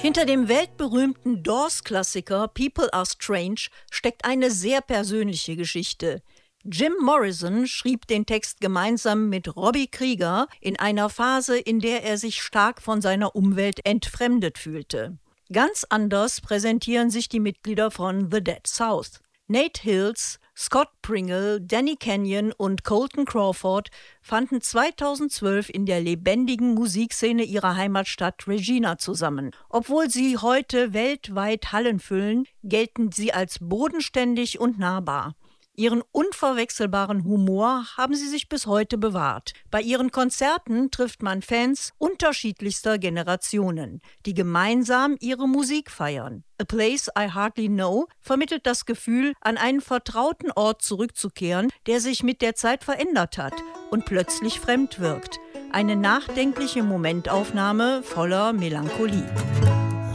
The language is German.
Hinter dem weltberühmten Doors-Klassiker People Are Strange steckt eine sehr persönliche Geschichte. Jim Morrison schrieb den Text gemeinsam mit Robbie Krieger in einer Phase, in der er sich stark von seiner Umwelt entfremdet fühlte. Ganz anders präsentieren sich die Mitglieder von The Dead South. Nate Hills, Scott Pringle, Danny Kenyon und Colton Crawford fanden 2012 in der lebendigen Musikszene ihrer Heimatstadt Regina zusammen. Obwohl sie heute weltweit Hallen füllen, gelten sie als bodenständig und nahbar. Ihren unverwechselbaren Humor haben sie sich bis heute bewahrt. Bei ihren Konzerten trifft man Fans unterschiedlichster Generationen, die gemeinsam ihre Musik feiern. A Place I Hardly Know vermittelt das Gefühl, an einen vertrauten Ort zurückzukehren, der sich mit der Zeit verändert hat und plötzlich fremd wirkt. Eine nachdenkliche Momentaufnahme voller Melancholie.